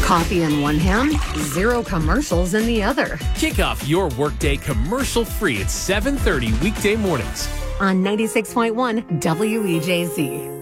Coffee in one hand, zero commercials in the other. Kick off your workday commercial-free at 7:30 weekday mornings On 96.1 WEJZ.